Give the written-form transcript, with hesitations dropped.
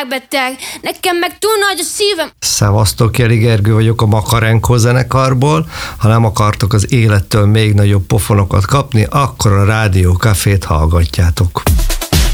világbeteg, nekem meg túl nagy a szívem. Szevasztok, Jeli Gergő vagyok a Makarenko zenekarból. Ha nem akartok az élettől még nagyobb pofonokat kapni, akkor a Rádió Cafét hallgatjátok.